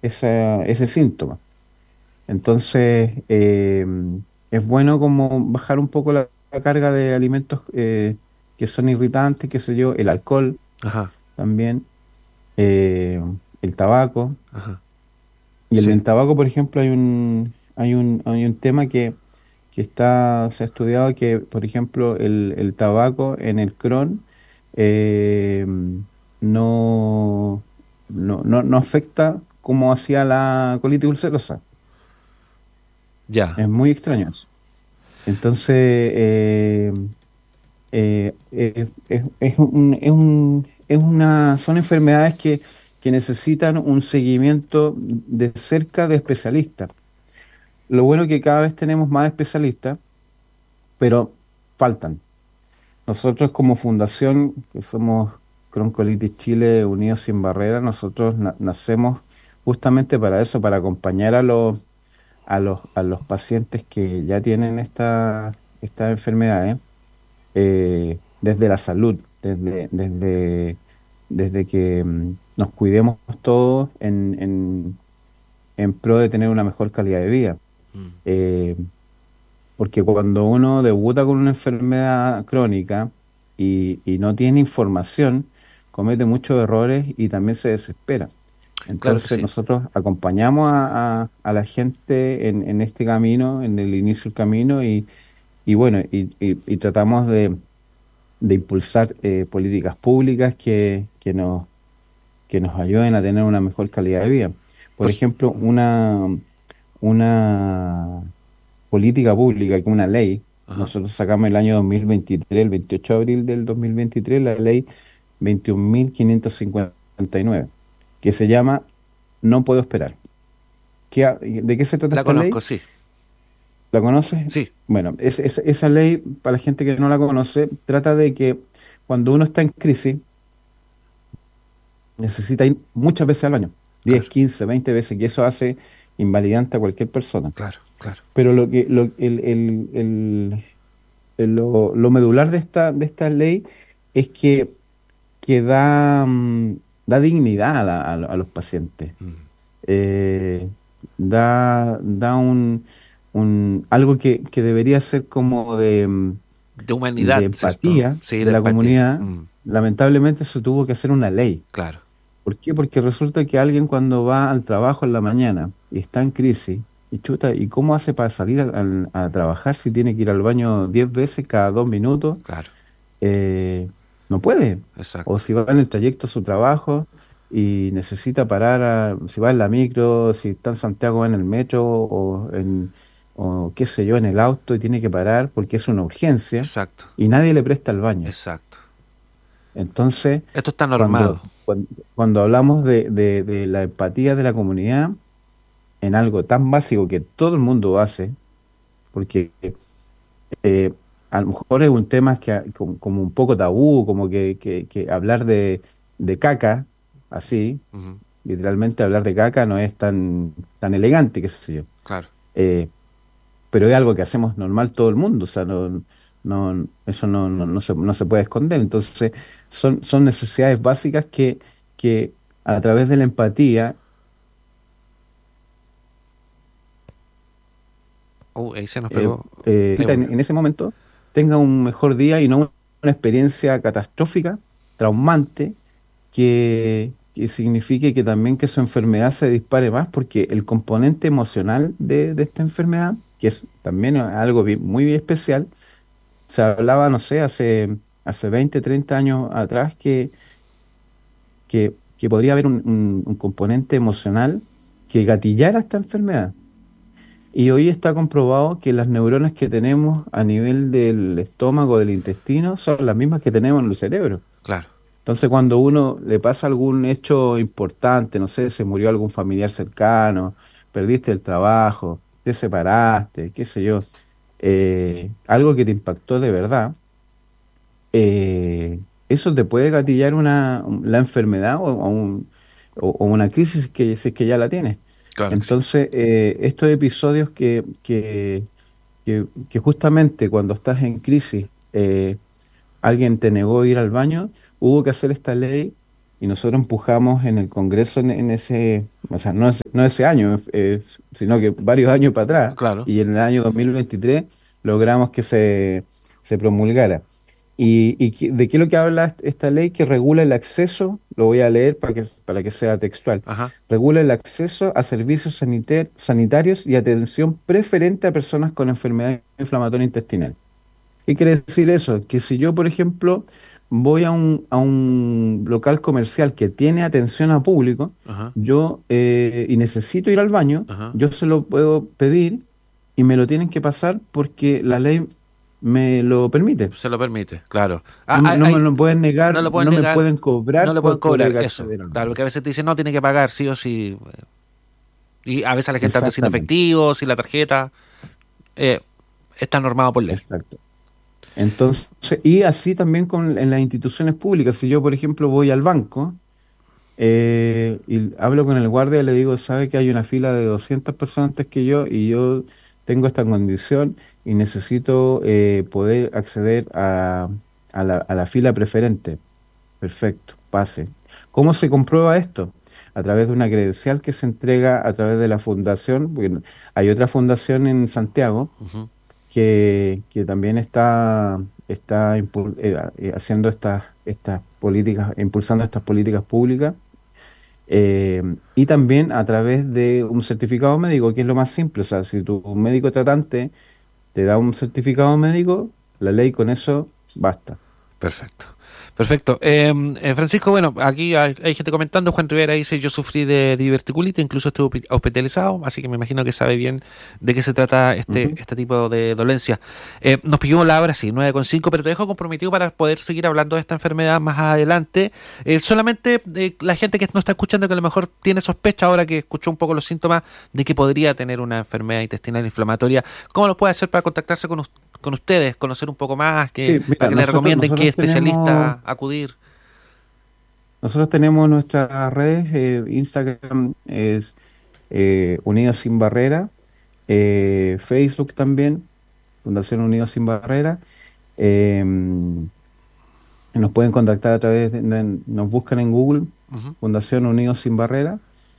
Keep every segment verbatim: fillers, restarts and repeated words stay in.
esa- ese síntoma. Entonces, eh, es bueno como bajar un poco la, la carga de alimentos eh, que son irritantes, qué sé yo, el alcohol Ajá, también, eh, el tabaco. ajá. Y el, Sí, el tabaco, por ejemplo, hay un, hay un, hay un tema que, que está, se ha estudiado que, por ejemplo, el, el tabaco en el Crohn eh, no, no, no, no afecta como hacía la colitis ulcerosa. ya. Es muy extraño eso. Entonces, eh, eh, es, es- es un- es un- es una, son enfermedades que, que necesitan un seguimiento de cerca de especialistas. Lo bueno es que cada vez tenemos más especialistas, pero faltan. Nosotros como fundación, que somos Croncolitis Chile Unidos Sin Barreras, nosotros na- nacemos justamente para eso, para acompañar a los, a los, a los pacientes que ya tienen esta, estas enfermedades eh, desde la salud, desde, desde, desde que mm, nos cuidemos todos en, en, en pro de tener una mejor calidad de vida. Mm. Eh, Porque cuando uno debuta con una enfermedad crónica y, y no tiene información, comete muchos errores y también se desespera. Claro que Entonces sí. nosotros acompañamos a, a- a la gente en, en este camino, en el inicio del camino y, y bueno, y, y- y tratamos de, de impulsar eh, políticas públicas que, que nos, que nos ayuden a tener una mejor calidad de vida. Por Pues, ejemplo, una, una política pública, que una ley. ajá. Nosotros sacamos el año dos mil veintitrés, el veintiocho de abril del dos mil veintitrés, la ley veintiún mil quinientos cincuenta y nueve, que se llama No puedo esperar. ¿Qué ha- ¿De qué se trata La esta conozco, ley? sí. ¿La conoces? Sí. Bueno, es, es- esa ley, para la gente que no la conoce, trata de que cuando uno está en crisis, necesita ir muchas veces al baño, diez Claro, quince veinte veces, y eso hace invalidante a cualquier persona. claro, claro. Pero lo que, lo, el, el, el- el- lo, lo medular de esta, de esta ley es que, que da, mm, da dignidad a, la- a lo- a los pacientes. Mm. Eh, da, da un, un- algo que, que debería ser como de, mm, De de humanidad, ¿cierto? empatía Sí, de de la empatía. comunidad. Mm. Lamentablemente se tuvo que hacer una ley. Claro. ¿Por qué? Porque resulta que alguien cuando va al trabajo en la mañana y está en crisis, y chuta, ¿y cómo hace para salir al- al- a, trabajar si tiene que ir al baño diez veces cada dos minutos? Claro. Eh, no puede. O Exacto. si va en el trayecto a su trabajo y necesita parar, a- si va en la micro, si está en Santiago va en el metro o en, o qué sé yo, en el auto y tiene que parar porque es una urgencia Exacto. y nadie le presta el baño. Exacto. Entonces, Esto está cuando, normado. cuando, cuando hablamos de, de de la empatía de la comunidad en algo tan básico que todo el mundo hace, porque eh, a lo mejor es un tema que, a- como, como un poco tabú, como que, que- que hablar de, de caca, así, Ujú. literalmente hablar de caca no es tan, tan elegante, qué sé yo. Claro. Eh, pero es algo que hacemos normal todo el mundo, o sea, no, no, eso no, no, no se, no se puede esconder. Entonces, son, son necesidades básicas que, que a través de la empatía, Uh, ahí se nos eh, pegó. eh, Ahí en, volvió. en ese momento tenga un mejor día y no una experiencia catastrófica, traumante, que, que signifique que también que su enfermedad se dispare más, porque el componente emocional de, de esta enfermedad, que es también algo bi- muy especial, se hablaba, no sé, hace, hace veinte treinta años atrás que, que, que podría haber un, un un componente emocional que gatillara esta enfermedad. Y hoy está comprobado que las neuronas que tenemos a nivel del estómago, del intestino, son las mismas que tenemos en el cerebro. Claro. Entonces, cuando uno le pasa algún hecho importante, no sé, se murió algún familiar cercano, perdiste el trabajo, te separaste, qué sé yo, eh, algo que te impactó de verdad, eh, eso te puede gatillar una, un- la enfermedad o, o un- o- o una crisis que, si es que ya la tienes. Claro que sí. Entonces, eh, estos episodios que, que, que, que justamente cuando estás en crisis, eh, alguien te negó ir al baño, hubo que hacer esta ley y nosotros empujamos en el Congreso en, en ese, o sea, no, es- no ese año, eh, sino que varios años para atrás, Claro. y en el año dos mil veintitrés logramos que se, se promulgara. ¿Y, y qué- de qué es lo que habla est- esta ley? Que regula el acceso, lo voy a leer para que, para que sea textual, Ajá. regula el acceso a servicios saniter- sanitarios y atención preferente a personas con enfermedad inflamatoria intestinal. ¿Qué quiere decir eso? Que si yo, por ejemplo, voy a un, a un local comercial que tiene atención a público, Ajá. yo eh, y necesito ir al baño, Ajá. yo se lo puedo pedir y me lo tienen que pasar porque la ley me lo permite. Se lo permite, claro. Ah, No me, hay, no me hay- lo pueden negar, no lo pueden no me negar, pueden no cobrar le pueden por cobrar, poder eso. acceder al Claro, baño. porque a veces te dicen, no, tiene que pagar, sí o sí. Y a veces la gente anda sin Exactamente, efectivo, sin la tarjeta. Eh, Está normado por ley. exacto. Entonces, y así también con, en las instituciones públicas. Si yo, por ejemplo, voy al banco, Eh, y hablo con el guardia y le digo, sabe que hay una fila de doscientas personas antes que yo y yo tengo esta condición y necesito eh, poder acceder a, a la, a la fila preferente. Perfecto, pase. ¿Cómo se comprueba esto? A través de una credencial que se entrega a través de la fundación, porque hay otra fundación en Santiago Ujú. que, que también está, está impul- eh, eh, haciendo estas, estas políticas, impulsando estas políticas públicas eh, y también a través de un certificado médico, que es lo más simple. O sea, si tu médico tratante te da un certificado médico, la ley con eso basta. Perfecto. Perfecto. Eh, eh, Francisco, bueno, aquí hay, hay gente comentando. Juan Rivera dice: Yo sufrí de diverticulitis, incluso estuve hospi- hospitalizado, así que me imagino que sabe bien de qué se trata este, Ujú. este tipo de dolencia. Eh, nos pilló la hora, sí, nueve con cinco, pero te dejo comprometido para poder seguir hablando de esta enfermedad más adelante. Eh, solamente eh, la gente que no está escuchando, que a lo mejor tiene sospecha ahora que escuchó un poco los síntomas de que podría tener una enfermedad intestinal inflamatoria, ¿cómo lo puede hacer para contactarse con, us- con ustedes, conocer un poco más, que, Sí, para mira, que le nosotros, recomienden qué nosotros tenemos, especialista acudir? nosotros tenemos nuestras redes, eh, Instagram es eh, Unidos Sin Barrera, eh, Facebook también, Fundación Unidos Sin Barrera. em, Nos pueden contactar a través de, de- nos buscan en Google, Ujú. Fundación Unidos Sin Barrera,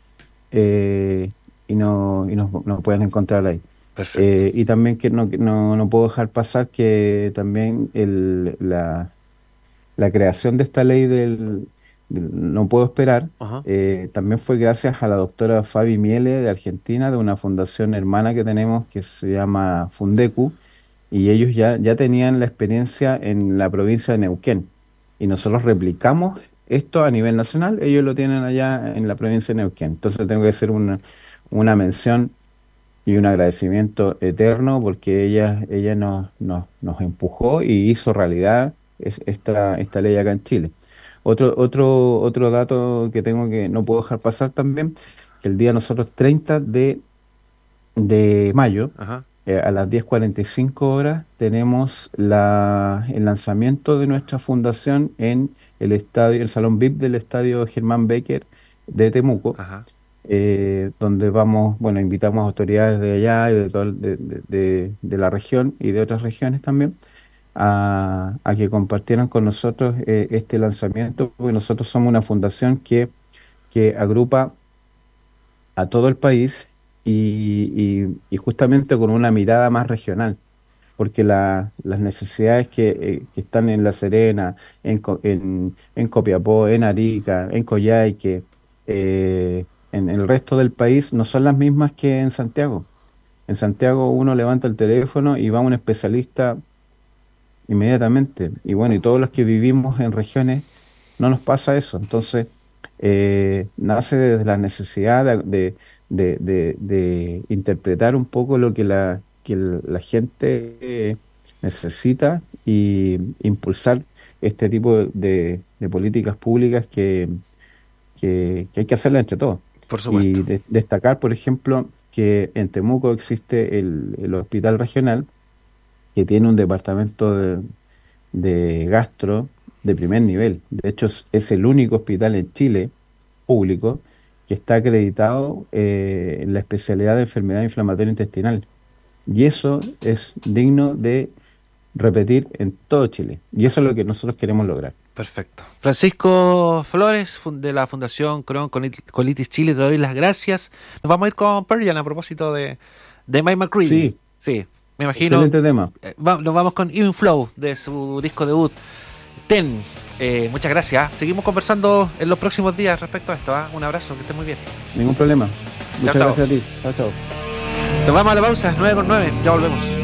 eh, y, no, y nos, nos pueden encontrar ahí. Perfecto. Eh, y también que no, que no, no puedo dejar pasar que también el, la, la creación de esta ley del, del no puedo esperar Ajá. eh, también fue gracias a la doctora Fabi Miele de Argentina, de una fundación hermana que tenemos que se llama Fundecu, y ellos ya, ya tenían la experiencia en la provincia de Neuquén. Y nosotros replicamos esto a nivel nacional, ellos lo tienen allá en la provincia de Neuquén. Entonces tengo que hacer una, una mención y un agradecimiento eterno porque ella, ella nos, nos, nos empujó y hizo realidad es- esta, esta ley acá en Chile. Otro, otro, otro dato que tengo que no puedo dejar pasar también, que el día nosotros treinta de, de mayo, Ajá. eh, a las diez cuarenta y cinco horas, tenemos la, el lanzamiento de nuestra fundación en el estadio, el Salón V I P del Estadio Germán Becker de Temuco, Ajá. eh, donde vamos, bueno, invitamos a autoridades de allá y de, todo el- de, de- de- de la región y de otras regiones también a, a que compartieran con nosotros eh, este lanzamiento, porque nosotros somos una fundación que, que agrupa a todo el país y, y- y justamente con una mirada más regional, porque la- las necesidades que, eh, que están en La Serena, en, Co- en, en Copiapó, en Arica, en Coyhaique, eh, en el resto del país no son las mismas que en Santiago. En Santiago uno levanta el teléfono y va a un especialista inmediatamente. Y bueno, y todos los que vivimos en regiones no nos pasa eso. Entonces, eh, nace desde la necesidad de, de- de- de- de interpretar un poco lo que la, que el- la gente eh, necesita y impulsar este tipo de, de políticas públicas que, que, que hay que hacerlas entre todos. Por supuesto. Y de- destacar, por ejemplo, que en Temuco existe el, el hospital regional que tiene un departamento de gastro de primer nivel. De hecho, es, es el único hospital en Chile público que está acreditado eh, en la especialidad de enfermedad inflamatoria intestinal. Y eso es digno de repetir en todo Chile. Y eso es lo que nosotros queremos lograr. Perfecto. Francisco Flores, de la Fundación Crohn Colitis Chile, te doy las gracias. Nos vamos a ir con Pearl Jam a propósito de, de Mike McCready. Sí. Sí, me imagino. Excelente tema. Eh, va, nos vamos con Even Flow, de su disco debut, Ten. Eh, muchas gracias. Seguimos conversando en los próximos días respecto a esto. ¿eh? Un abrazo, que estés muy bien. Ningún problema. Muchas chao, gracias chao. a ti. Chao, chao. Nos vamos a la pausa, nueve con nueve. Ya volvemos.